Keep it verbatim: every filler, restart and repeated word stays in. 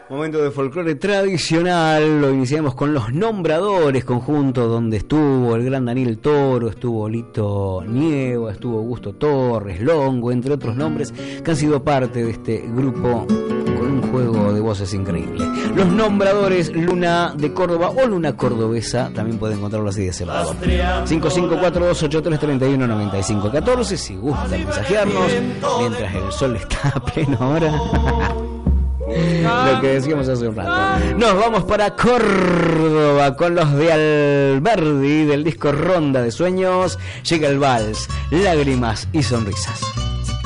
Momento de folclore tradicional, lo iniciamos con Los Nombradores, conjunto donde estuvo el gran Daniel Toro, estuvo Lito Nieva, estuvo Augusto Torres, Longo, entre otros nombres que han sido parte de este grupo con un juego de voces increíble. Los Nombradores, Luna de Córdoba o Luna Cordobesa, también pueden encontrarlo así de ese lado. cinco cinco cuatro dos ocho tres tres uno nueve cinco uno cuatro, si gustan mensajearnos, mientras el sol está a pleno hora. Lo que decíamos hace un rato. Nos vamos para Córdoba con los de Alberdi del disco Ronda de Sueños. Llega el vals, lágrimas y sonrisas.